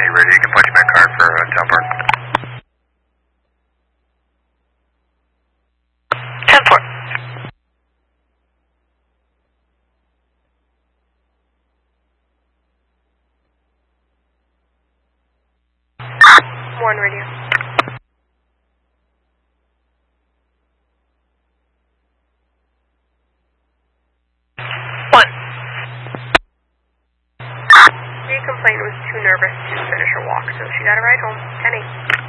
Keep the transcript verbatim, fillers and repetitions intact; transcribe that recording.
Hey, ready? You can punch my card for uh, teleport. Teleport. One radio. One. She complained was too nervous to finish her walk, so she got a ride home. ten eight.